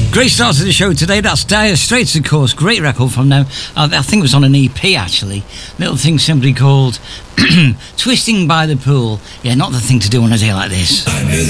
Great start to the show today. That's Dire Straits, of course. Great record from them. I think it was on an EP, actually. Little thing simply called Twisting by the Pool. Yeah, not the thing to do on a day like this.